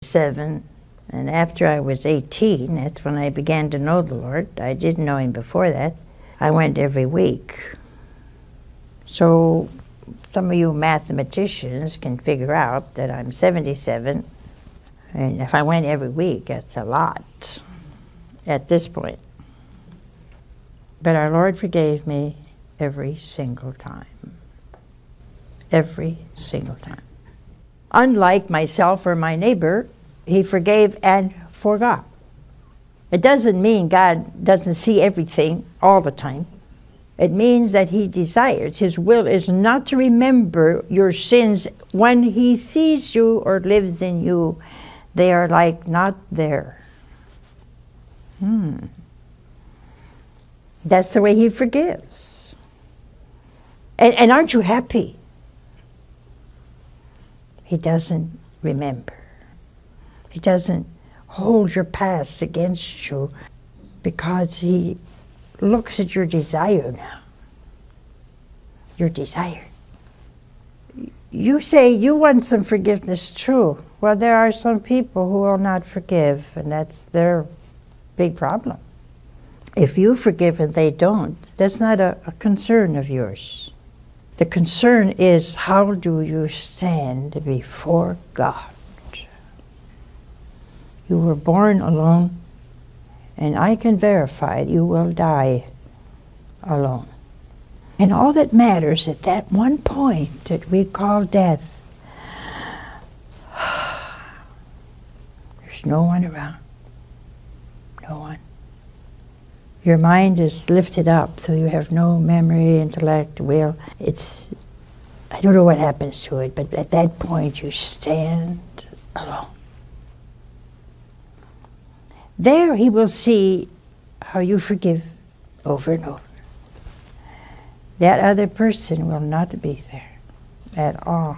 77, and after I was 18, that's when I began to know the Lord. I didn't know him before that. I went every week. So some of you mathematicians can figure out that I'm 77, and if I went every week, that's a lot at this point. But our Lord forgave me every single time. Every single time. Unlike myself or my neighbor, he forgave and forgot. It doesn't mean God doesn't see everything all the time. It means that he desires, his will is not to remember your sins. When he sees you or lives in you, they are like not there. That's the way he forgives. And aren't you happy? He doesn't remember. He doesn't hold your past against you because he looks at your desire now. Your desire. You say you want some forgiveness, true. Well, there are some people who will not forgive, and that's their big problem. If you forgive and they don't, that's not a concern of yours. The concern is, how do you stand before God? You were born alone, and I can verify you will die alone. And all that matters at that one point that we call death, there's no one around. No one. Your mind is lifted up, so you have no memory, intellect, will. I don't know what happens to it, but at that point you stand alone. There he will see how you forgive over and over. That other person will not be there at all.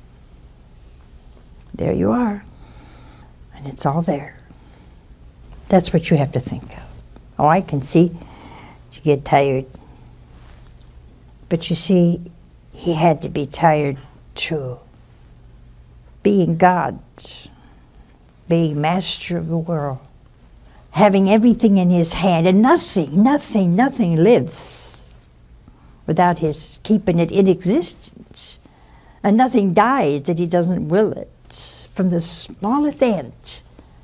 There you are, and it's all there. That's what you have to think of. Oh, I can see you get tired. But you see, he had to be tired too. Being God, being master of the world, having everything in his hand, and nothing lives without his keeping it in existence. And nothing dies that he doesn't will it, from the smallest ant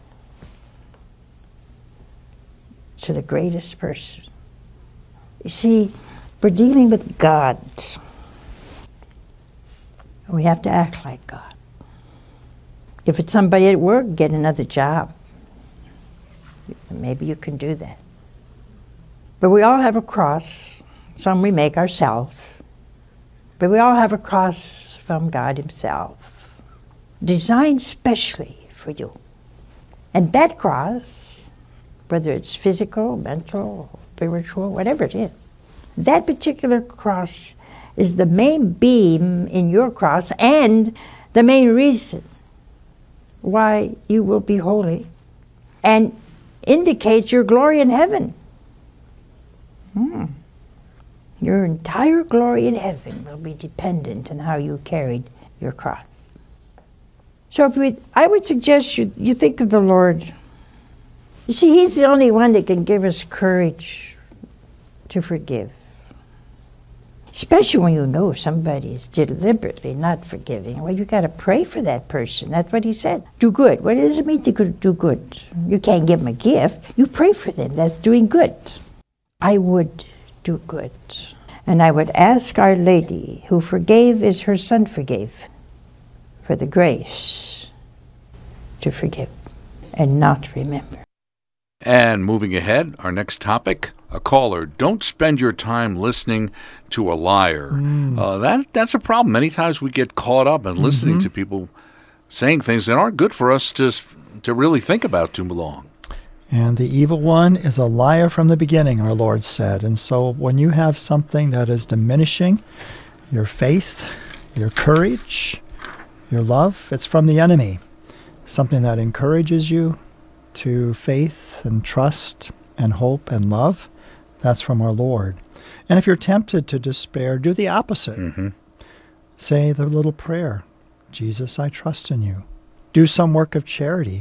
to the greatest person. You see, we're dealing with God. We have to act like God. If it's somebody at work, get another job. Maybe you can do that. But we all have a cross. Some we make ourselves. But we all have a cross from God himself, designed specially for you. And that cross, whether it's physical, mental, spiritual, whatever it is, that particular cross is the main beam in your cross and the main reason why you will be holy, and indicates your glory in heaven. Your entire glory in heaven will be dependent on how you carried your cross. So I would suggest you think of the Lord. You see, he's the only one that can give us courage to forgive. Especially when you know somebody is deliberately not forgiving. Well, you got to pray for that person. That's what he said. Do good. What does it mean to do good? You can't give them a gift. You pray for them. That's doing good. I would do good. And I would ask Our Lady, who forgave as her Son forgave, for the grace to forgive and not remember. And moving ahead, our next topic, a caller. Don't spend your time listening to a liar. That's a problem. Many times we get caught up in listening to people saying things that aren't good for us to really think about too long. And the evil one is a liar from the beginning, our Lord said. And so when you have something that is diminishing your faith, your courage, your love, it's from the enemy. Something that encourages you to faith and trust and hope and love, that's from our Lord. And if you're tempted to despair, do the opposite. Say the little prayer, Jesus, I trust in you. Do some work of charity.